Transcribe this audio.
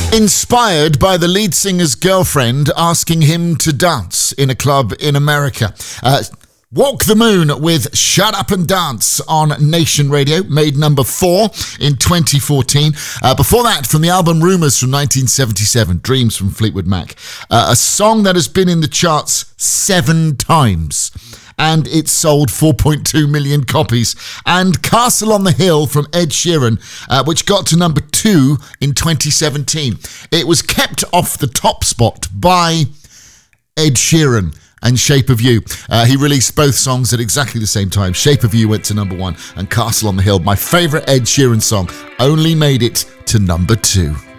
Inspired by the lead singer's girlfriend asking him to dance in a club in America. Walk the Moon with Shut Up and Dance on Nation Radio, made number 4 in 2014. Before that, from the album Rumours from 1977, Dreams from Fleetwood Mac. A song that has been in the charts 7 times. And it sold 4.2 million copies. And Castle on the Hill from Ed Sheeran, which got to number 2 in 2017. It was kept off the top spot by Ed Sheeran and Shape of You. He released both songs at exactly the same time. Shape of You went to number 1 and Castle on the Hill, my favourite Ed Sheeran song, only made it to number 2.